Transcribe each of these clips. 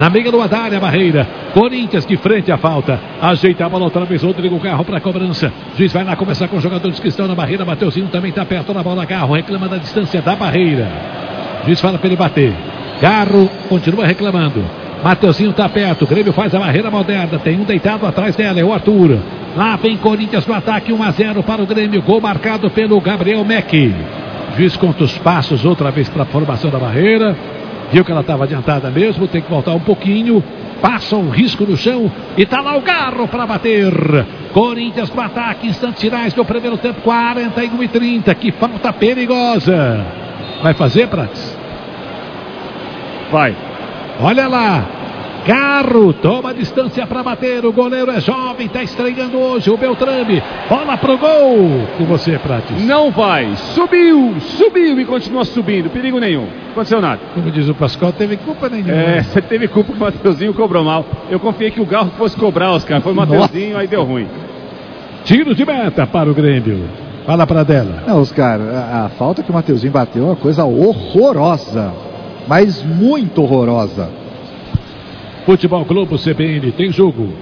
Na meia lua da área, Barreira. Corinthians de frente à falta. Ajeita a bola outra vez. Rodrigo Garro para a cobrança. Juiz vai lá começar com os jogadores que estão na barreira. Mateuzinho também está perto da bola. Garro reclama da distância da barreira. Juiz fala para ele bater. Garro continua reclamando. Mateuzinho está perto. O Grêmio faz a barreira moderna. Tem um deitado atrás dela. É o Arthur. Lá vem Corinthians no ataque. 1-0 para o Grêmio. Gol marcado pelo Gabriel Meck. Juiz conta os passos outra vez para a formação da barreira. Viu que ela estava adiantada mesmo, tem que voltar um pouquinho. Passa um risco no chão e tá lá o Garro para bater. Corinthians para ataque, instantes finais do primeiro tempo, 41-30. Que falta perigosa. Vai fazer, Prates? Vai. Olha lá. Garro toma distância para bater. O goleiro é jovem, está estreando hoje. O Beltrame. Bola pro gol. Com você, Prates. Não vai. Subiu e continua subindo. Perigo nenhum. Não aconteceu nada. Como diz o Pascoal, teve culpa nenhuma. Você teve culpa que o Mateuzinho cobrou mal. Eu confiei que o Garro fosse cobrar, Oscar. Foi o Mateuzinho, aí deu ruim. Tiro de meta para o Grêmio. Fala para dela. Não, Oscar, a falta que o Mateuzinho bateu é uma coisa horrorosa. Mas muito horrorosa. Futebol Globo CBN tem jogo.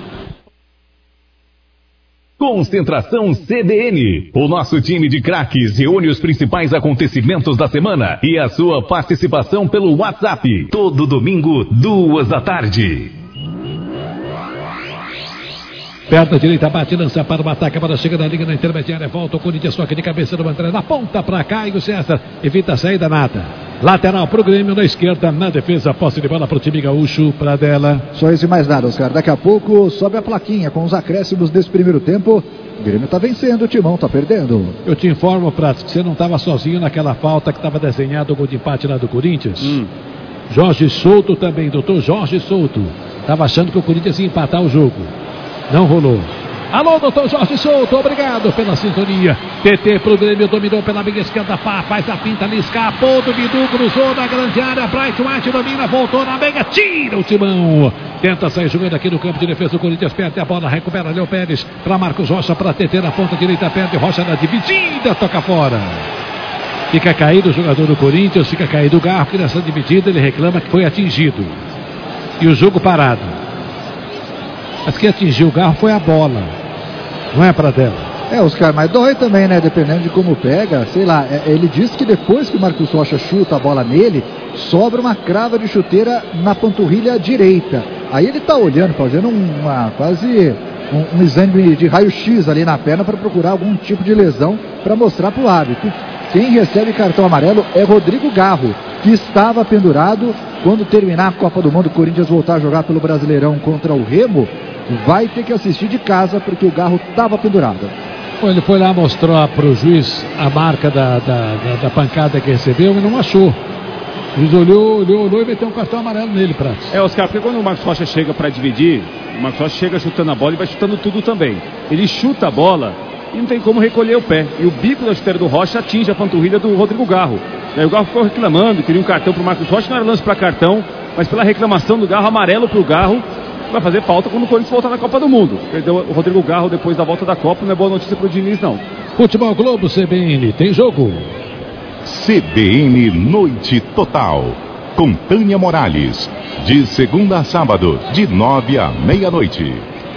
Concentração CBN. O nosso time de craques reúne os principais acontecimentos da semana e a sua participação pelo WhatsApp. Todo domingo, 14h. Perna direita, bate, lança para o ataque, a bola chega na linha na intermediária, volta o Corinthians, toque de cabeça do André, na ponta para Caio César, evita a saída nada. Lateral para o Grêmio, na esquerda, na defesa, posse de bola para o time gaúcho, para dela. Só isso e mais nada, Oscar. Daqui a pouco sobe a plaquinha com os acréscimos desse primeiro tempo. O Grêmio está vencendo, o Timão está perdendo. Eu te informo, Pratos, que você não estava sozinho naquela falta que estava desenhado o gol de empate lá do Corinthians. Jorge Souto também, doutor Jorge Souto, estava achando que o Corinthians ia empatar o jogo. Não rolou. Alô, doutor Jorge Souto, obrigado pela sintonia. TT pro Grêmio, dominou pela meia esquerda, faz a pinta ali, escapou do Bidu, cruzou na grande área, Bright White domina, voltou na meia, tira o Timão. Tenta sair jogando aqui no campo de defesa, o Corinthians perde a bola, recupera Léo Pérez, para Marcos Rocha, para TT na ponta direita, perde Rocha na dividida, toca fora. Fica caído o jogador do Corinthians, fica caído o Garro, que nessa dividida ele reclama que foi atingido. E o jogo parado. Mas quem atingiu o Garro foi a bola. Não é para dela. Oscar, mas dói também, né? Dependendo de como pega, sei lá. Ele disse que depois que o Marcos Rocha chuta a bola nele, sobra uma crava de chuteira na panturrilha direita. Aí ele tá olhando, fazendo quase um exame de raio-x ali na perna para procurar algum tipo de lesão para mostrar pro árbitro. Quem recebe cartão amarelo é Rodrigo Garro, que estava pendurado. Quando terminar a Copa do Mundo, o Corinthians voltar a jogar pelo Brasileirão contra o Remo, vai ter que assistir de casa, porque o Garro estava pendurado. Ele foi lá, mostrou para o juiz a marca da pancada que recebeu e não achou. O juiz olhou e meteu um cartão amarelo nele, Pratos. Oscar, porque quando o Marcos Rocha chega para dividir, o Marcos Rocha chega chutando a bola e vai chutando tudo também. Ele chuta a bola e não tem como recolher o pé. E o bico da chuteira do Rocha atinge a panturrilha do Rodrigo Garro. Aí o Garro ficou reclamando, queria um cartão para o Marcos Rocha, não era lance para cartão, mas pela reclamação do Garro, amarelo para o Garro, vai fazer falta quando o Corinthians voltar na Copa do Mundo. Perdeu o Rodrigo Garro depois da volta da Copa, não é boa notícia para o Diniz, não. Futebol Globo CBN, tem jogo. CBN Noite Total, com Tânia Morales, de segunda a sábado, de 9 à meia-noite.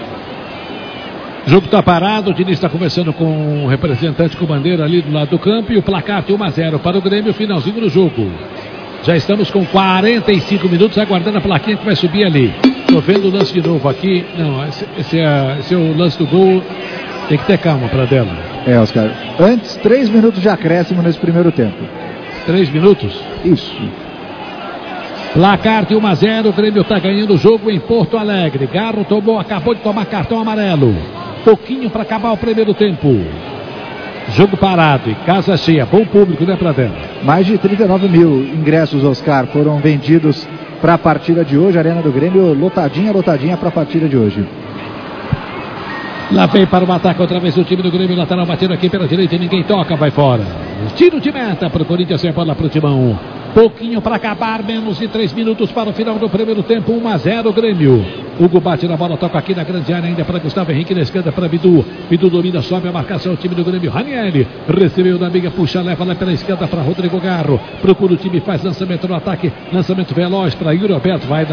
O jogo está parado, o Diniz está conversando com o representante com bandeira ali do lado do campo e o placar de 1-0 para o Grêmio, finalzinho do jogo. Já estamos com 45 minutos aguardando a plaquinha que vai subir ali. Estou vendo o lance de novo aqui. Não, esse é o lance do gol. Tem que ter calma para dela. Oscar. Antes, 3 minutos de acréscimo nesse primeiro tempo. 3 minutos? Isso. Placar de 1-0, o Grêmio está ganhando o jogo em Porto Alegre. Garro acabou de tomar cartão amarelo. Pouquinho para acabar o primeiro tempo. Jogo parado e casa cheia. Bom público, né, Pradella? Mais de 39 mil ingressos, Oscar, foram vendidos para a partida de hoje. A Arena do Grêmio lotadinha para a partida de hoje. Lá vem para o ataque outra vez o time do Grêmio. Lateral batendo aqui pela direita e ninguém toca, vai fora. Tiro de meta para o Corinthians, sem bola para o Timão. Pouquinho para acabar, menos de 3 minutos para o final do primeiro tempo, 1-0 Grêmio. Hugo bate na bola, toca aqui na grande área ainda para Gustavo Henrique, na esquerda para Bidu. Bidu domina, sobe a marcação, o time do Grêmio. Ranieri recebeu da amiga, puxa, leva lá pela esquerda para Rodrigo Garro. Procura o time, faz lançamento no ataque, lançamento veloz para Yuri Alberto, vai